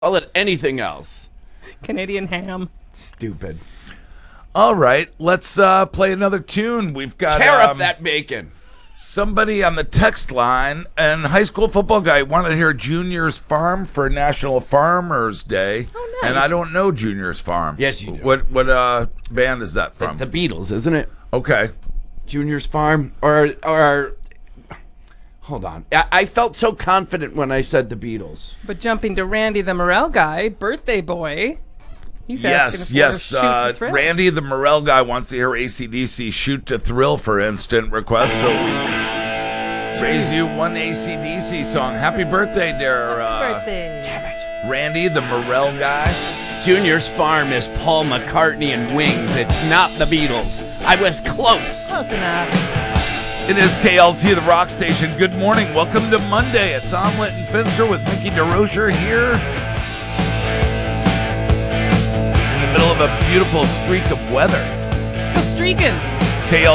I'll let anything else. Canadian ham. Stupid. All right, let's play another tune. We've got Tariff that bacon. somebody on the text line, and high school football guy wanted to hear Junior's Farm for National Farmers Day. Oh, nice. And I don't know Junior's Farm. Yes, you do. What band is that from? The Beatles, isn't it? Okay. Junior's Farm or hold on. I felt so confident when I said the Beatles. But jumping to Randy the Morel guy, birthday boy. He's asking Yes. for Shoot to Thrill. Randy the Morel guy wants to hear AC/DC Shoot to Thrill for instant request. So we raise you one AC/DC song. Happy birthday, dear Birthday. Damn it. Randy the Morel guy. Junior's Farm is Paul McCartney and Wings. It's not the Beatles. I was close. Close enough. It is KLT, the rock station. Good morning. Welcome to Monday. It's Omelet and Finster with Mickey DeRocher here. In the middle of a beautiful streak of weather. Let's go streaking.